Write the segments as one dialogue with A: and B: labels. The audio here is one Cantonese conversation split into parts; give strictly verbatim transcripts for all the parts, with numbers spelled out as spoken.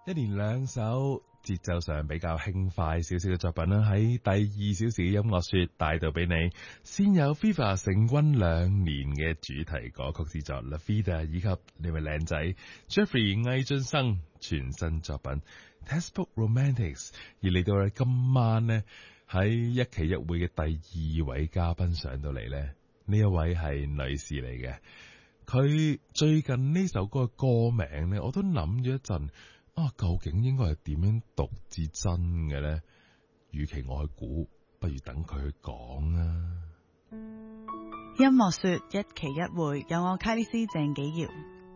A: 一連兩首節奏上比較輕快少少嘅作品啦，喺第二小時嘅音樂說帶到俾你。先有 FIFA 成軍兩年嘅主題歌曲製作 La Vida， 以及呢位靚仔 Jeffrey 魏浚笙全新作品 Textbook Romantics。而嚟到我哋今晚呢，喺一期一會嘅第二位嘉賓上到嚟呢，呢一位係女士嚟嘅。佢最近呢首歌嘅歌名呢，我都諗咗一陣。啊，究竟應該係點樣讀至真嘅呢？與其我去估，不如等佢去講啊！
B: 音樂說一期一會，有我卡里斯鄭紀堯。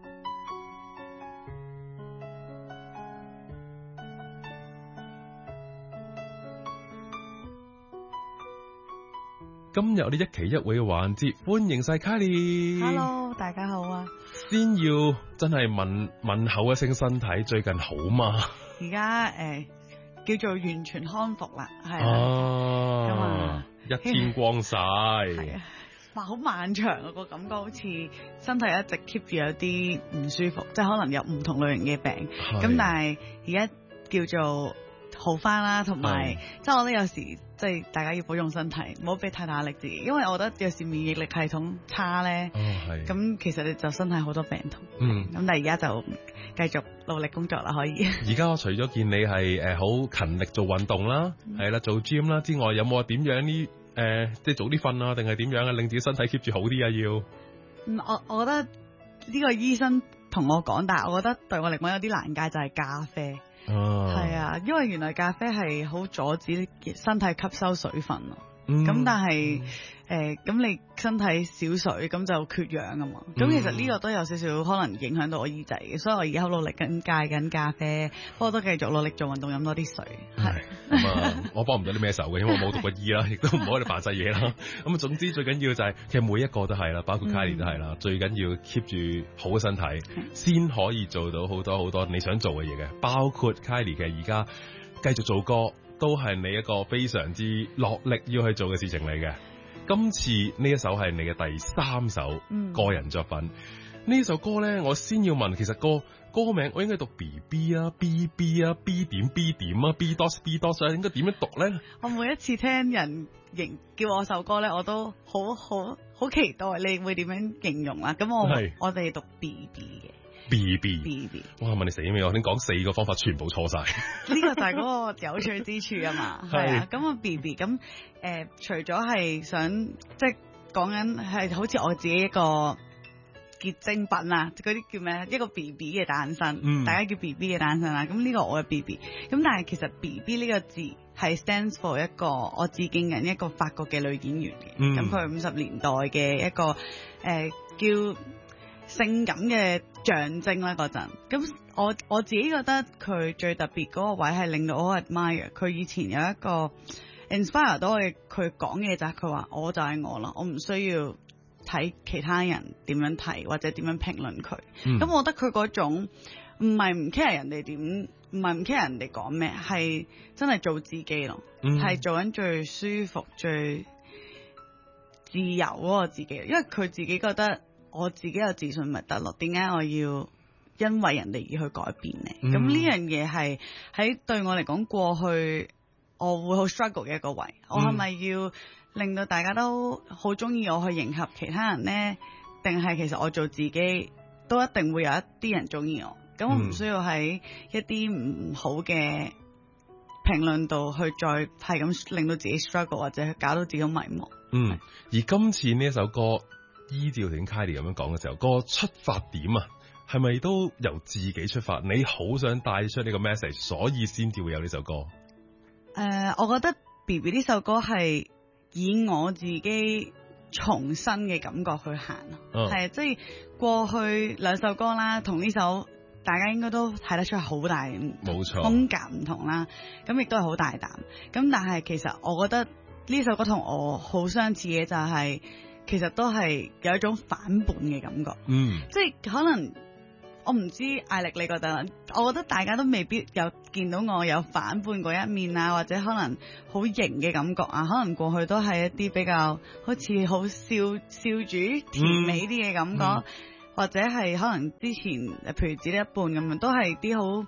A: 今日我哋一期一會嘅環節，歡迎晒卡里。
B: Hello， 大家好啊！
A: 先要真係問問候一聲身體，最近好嗎？
B: 而家誒叫做完全康復啦，係
A: 啊，
B: 咁啊，
A: 一天光晒，
B: 係啊，哇，好漫長啊，個感覺，好似身體一直 keep 住有啲唔舒服，即係可能有唔同類型嘅病，咁但係而家叫做好翻啦，同埋即係我覺得有時即係大家要保重身體，唔好俾太大壓力自己，因為我覺得有時免疫力系統差咧，咁、哦、其實你就身體好多病痛。嗯，咁但係而家就繼續努力工作啦，可以。
A: 而家我除咗見你係誒好勤力做運動啦，係、嗯、啦做 gym 啦之外，有冇話點樣呢？誒、呃，即係早啲瞓啊，定係點樣啊，令自己身體 keep 住好啲啊？要？
B: 嗯，我我覺得呢個醫生同我講，但係我覺得對我嚟講有啲難戒就係咖啡。哦，係啊，因為原來咖啡係好阻止身體吸收水分咯。咁、嗯、但係誒，咁、呃、你身體少水，咁就缺氧啊嘛。咁、嗯、其實呢個都有少少可能影響到我耳仔嘅，所以我而家好努力緊戒緊咖啡，不過都繼續努力做運動，飲多啲水。係
A: 咁啊，我幫唔到啲咩手嘅，因為我冇讀過醫啦，亦都唔可以扮晒嘢啦。咁啊，總之最緊要就係、是，其實每一個都係啦，包括 Kylie 都係啦、嗯，最緊要 keep 住好嘅身體，先可以做到好多好多你想做嘅嘢嘅，包括 Kylie 嘅而家繼續做歌。都係你一個非常之落力要去做嘅事情嚟嘅。今次呢一首係你嘅第三首個人作品。呢、嗯、首歌呢，我先要問，其實歌歌名我應該讀 B B 啊 B B 啊 B 點 B 點啊 B dot B dot 啊，應該點樣讀呢？
B: 我每一次聽人形叫我首歌呢，我都好好好期待你會點樣形容啦。咁我我哋讀 B B 嘅。
A: B B B B， 哇！問你死未？我先講四個方法，全部錯晒。
B: 呢個就係嗰個有趣之處啊嘛。係啊，咁啊 B B 咁誒，除咗係想即係講緊係好似我自己一個結晶品啊，嗰啲叫咩？一個 B B 嘅誕生、嗯，大家叫 B B 嘅誕生啦。咁呢個我嘅 B B， 咁但係其實 B B 呢個字係 stands for 一個我致敬緊一個法國嘅女演員嘅。咁佢係五十年代嘅一個誒、呃、叫。性感嘅象徵啦，嗰陣咁我我自己覺得佢最特別嗰個位係令到我 admire 佢。以前有一個 inspire 到佢，佢講嘅就係佢話我就係我啦，我唔需要睇其他人點樣睇或者點樣評論佢。咁、嗯、我覺得佢嗰種唔係唔 care 人哋點，唔係唔 care 人哋講咩，係真係做自己咯，係、嗯、做緊最舒服最自由嗰個自己。因為佢自己覺得。我自己有自信咪得咯？點解我要因為人哋而去改變呢？咁、嗯、呢樣嘢係喺對我嚟講，過去我會好 struggle 嘅一個位。嗯、我係咪要令到大家都好中意我去迎合其他人呢？定係其實我做自己都一定會有一啲人中意我？咁我唔需要喺一啲唔好嘅評論度去再係咁令到自己 struggle 或者搞到自己迷茫。
A: 嗯，而今次呢一首歌。依照聽 Kylie 咁樣講嘅時候，個出發點啊，係咪都由自己出發？你好想帶出呢個 message， 所以先至會有呢首歌。誒、
B: 呃，我覺得 B B 呢首歌係以我自己重新嘅感覺去行咯，係即係過去兩首歌啦，同呢首大家應該都睇得出係好大，冇錯，風格唔同啦，咁亦都係好大膽。咁但係其實我覺得呢首歌同我好相似嘅就係、是。其實都係有一種反叛嘅感覺，嗯，即係可能我唔知艾力你覺得，我覺得大家都未必有見到我有反叛嗰一面啊，或者可能好型嘅感覺啊，可能過去都係一啲比較好似好笑笑主甜美啲嘅感覺，嗯嗯、或者係可能之前譬如自己一半咁樣，都係啲好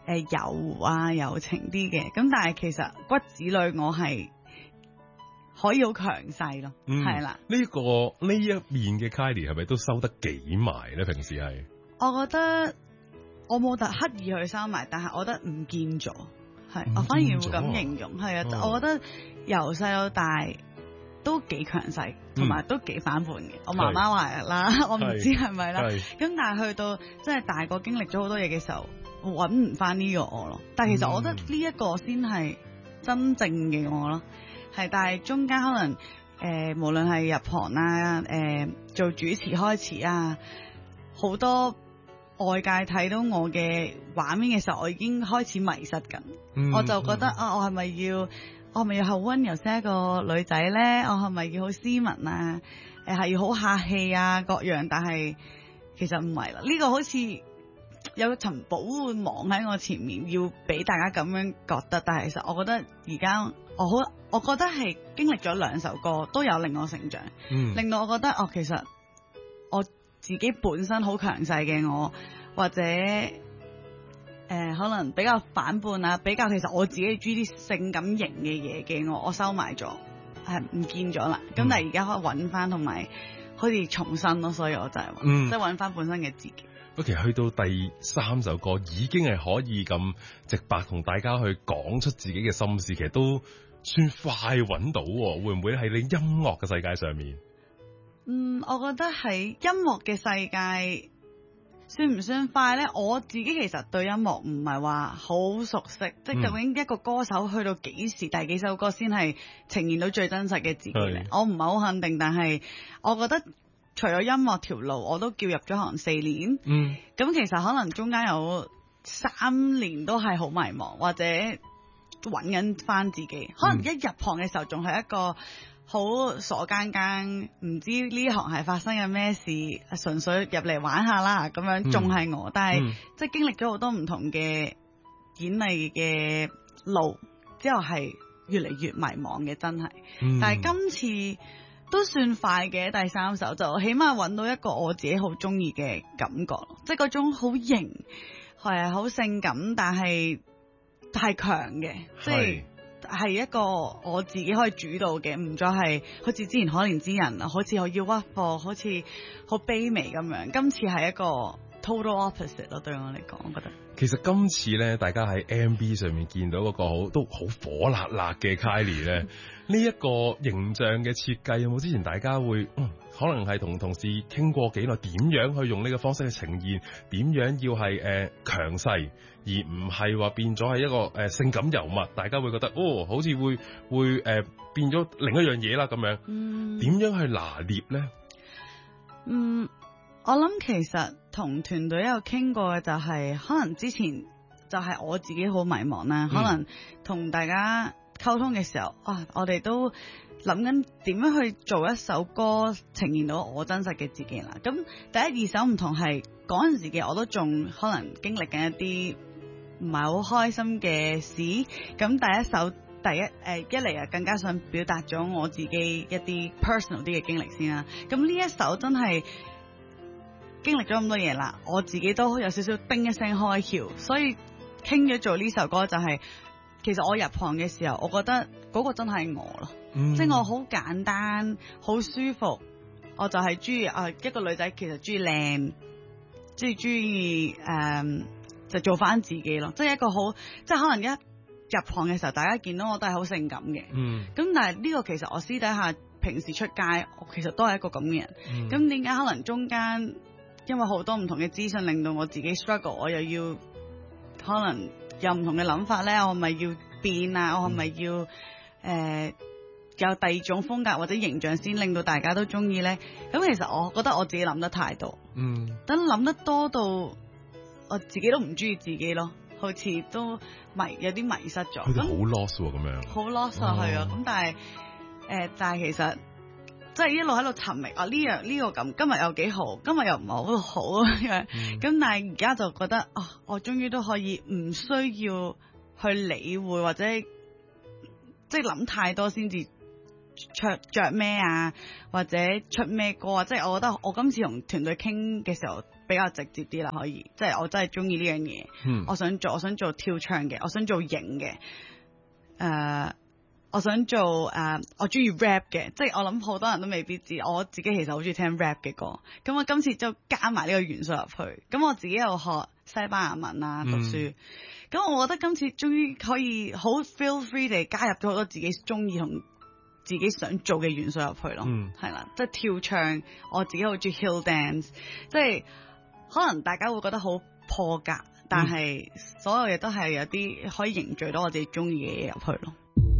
B: 誒柔啊柔情啲嘅，咁但係其實骨子裏我係可以好強勢咯，係啦、
A: 嗯。呢、這個呢一面嘅 Kylie 係咪都收得幾埋咧？平時係，
B: 我覺得我冇特刻意去收埋，但係我覺得唔見咗，係我反而會咁形容，係啊，哦、我覺得由細到大都幾強勢，同埋都幾反叛嘅。嗯、我媽媽話啦，是我唔知係咪啦。咁但係去到真係大個經歷咗好多嘢嘅時候，揾唔翻呢個我咯。但係其實我覺得呢一個先係真正嘅我咯。係，但係中間可能誒、呃，無論係入行啊，誒、呃、做主持開始啊，好多外界睇到我嘅畫面嘅時候，我已經開始迷失緊。嗯、我就覺得、嗯、啊，我係咪要，我係咪要好溫柔先一個女仔咧？我係咪要好斯文啊？誒、呃，係要好客氣啊，各樣。但係其實唔係啦，呢、這個好似有層保護網喺我前面，要俾大家咁樣覺得。但係其實我覺得而家我好。我覺得係經歷咗兩首歌都有令我成長，嗯、令到我覺得哦，其實我自己本身好強勢嘅我，或者誒、呃、可能比較反叛啊，比較其實我自己中意啲性感型嘅嘢嘅我，我收埋咗，係唔見咗啦。咁、嗯、但係而家可以揾翻，同埋好似重新咯，所以我就係話，即係揾翻本身嘅自己。
A: 其實去到第三首歌已經係可以咁直白同大家去講出自己嘅心事，其實都算快揾到，會唔會喺你音樂嘅世界上面？
B: 嗯，我覺得喺音樂嘅世界算唔算快呢？我自己其實對音樂唔係話好熟悉，嗯、即係究竟一個歌手去到幾時，第幾首歌先係呈現到最真實嘅自己呢？是我唔係好肯定，但係我覺得除咗音樂條路，我都叫入咗行四年。嗯，咁其實可能中間有三年都係好迷茫，或者揾緊翻自己，可能一入行嘅時候仲係一個好傻更更，唔知呢行係發生緊咩事，純粹入嚟玩下啦咁樣，仲係我。嗯、但係、嗯、即係經歷咗好多唔同嘅演藝嘅路之後，係越嚟越迷茫嘅，真係。嗯、但係今次都算快嘅，第三首就起碼揾到一個我自己好中意嘅感覺，即係嗰種好型，係好性感，但係係強嘅，即係係一個我自己可以主導嘅，唔再係好似之前可憐之人啊，好似我要屈服，好似好卑微咁樣。今次係一個 total opposite 咯，對我嚟講，我覺得。其實今次咧，大家喺 M V 上面見到嗰個好都好火辣辣嘅 Kylie 咧，呢一個形象嘅設計有冇之前大家會嗯？可能係同同事傾過幾耐，點樣去用呢個方式去呈現？點樣要係誒、呃、強勢，而唔係話變咗係一個誒、呃、性感尤物？大家會覺得哦，好似會會誒、呃、變咗另一樣嘢啦咁樣。嗯，點樣去拿捏咧？嗯，我諗其實同團隊有傾過嘅就係、是，可能之前就係我自己好迷茫啦。嗯、可能同大家溝通嘅時候，啊，我哋都諗緊點樣去做一首歌呈現到我真實嘅自己啦。咁第一二首唔同係嗰陣時嘅我都仲可能經歷緊一啲唔係好開心嘅事。咁第一首第一誒、呃、一嚟啊更加想表達咗我自己一啲 personal 啲嘅經歷先啦。咁呢一首真係經歷咗咁多嘢啦，我自己都有少少叮一聲開竅，所以傾咗做呢首歌就係、是、其實我入行嘅時候，我覺得嗰個真係我咯。嗯、即係我好簡單，好舒服，我就係中意啊一個女仔，其實中意靚，即係中意誒就做翻自己咯。即係一個好，即係可能一入行嘅時候，大家見到我都係好性感嘅。嗯。咁但係呢個其實我私底下平時出街，我其實都係一個咁嘅人。咁點解可能中間因為好多唔同嘅資訊，令到我自己 struggle，我又要可能有唔同嘅諗法咧？我係咪要變啊？我係咪要誒？呃有第二種風格或者形象先令到大家都中意咧，咁其實我覺得我自己諗得太多，嗯，等諗得多到我自己都唔中意自己咯，好似都迷有啲迷失咗，咁好 lost 喎咁樣，好 lost 啊係啊，咁但係誒、呃，但係其實即係一路喺度尋覓啊呢樣呢個咁，今日又幾好，今日又唔係好好咁樣，咁、嗯、但係而家就覺得啊、哦，我終於都可以唔需要去理會或者即係諗太多先至。着着咩啊，或者出咩歌啊，即係我覺得我今次同團隊傾嘅時候， 比較直接啲啦，可以，即係我真係中意呢樣嘢，
A: 嗯、
B: 我想做，我想做跳唱嘅，我想做型嘅，誒、呃，我想做誒、呃，我中意 rap 嘅，即係我諗好多人都未必知，我自己其實好中意聽 rap 嘅歌，咁我今次就加埋呢個元素入去，咁我自己又學西班牙文啊，讀書，咁、嗯、我覺得今次終於可以好 feel free 地加入咗好多自己中意同自己想做嘅元素入去咯，係啦、嗯，即係跳唱，我自己好中意 hill dance， 即係可能大家會覺得好破格，但係所有嘢都係有啲可以凝聚到我自己中意嘅嘢入去咯。